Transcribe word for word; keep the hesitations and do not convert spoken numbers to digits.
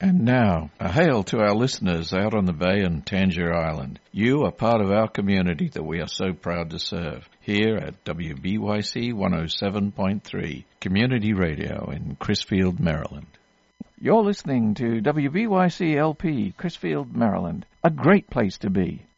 And now, a hail to our listeners out on the bay and Tangier Island. You are part of our community that we are so proud to serve. Here at W B Y C one oh seven point three, Community Radio in Crisfield, Maryland. You're listening to W B Y C L P, Crisfield, Maryland. A great place to be.